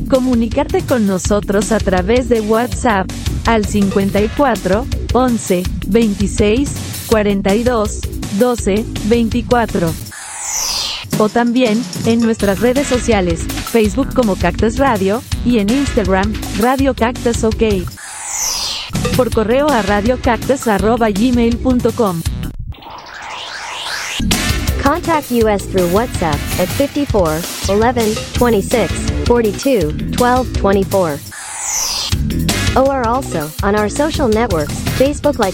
Comunicarte con nosotros a través de WhatsApp al 54 11 26 42 12 24. O también en nuestras redes sociales, Facebook como Cactus Radio y en Instagram, Radio Cactus OK. Por correo a radiocactus@gmail.com. Contact us through WhatsApp at 54 11 26 42 12 24. Or also on our social networks, Facebook like